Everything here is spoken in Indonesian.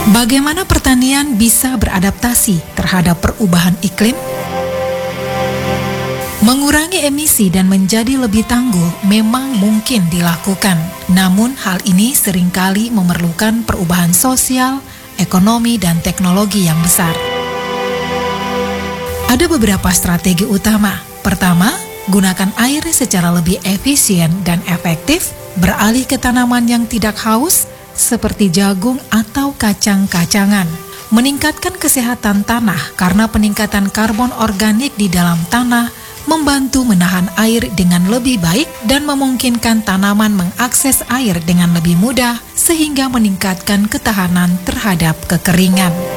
Bagaimana pertanian bisa beradaptasi terhadap perubahan iklim? Mengurangi emisi dan menjadi lebih tangguh memang mungkin dilakukan. Namun hal ini seringkali memerlukan perubahan sosial, ekonomi, dan teknologi yang besar. Ada beberapa strategi utama. Pertama, gunakan air secara lebih efisien dan efektif, beralih ke tanaman yang tidak haus, seperti jagung atau kacang-kacangan. Meningkatkan kesehatan tanah karena peningkatan karbon organik di dalam tanah membantu menahan air dengan lebih baik dan memungkinkan tanaman mengakses air dengan lebih mudah sehingga meningkatkan ketahanan terhadap kekeringan.